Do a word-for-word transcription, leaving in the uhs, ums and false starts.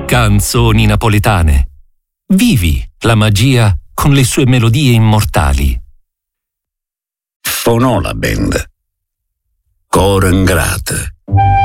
Canzoni napoletane. Vivi la magia con le sue melodie immortali. Fonò la band. Coro ingrato.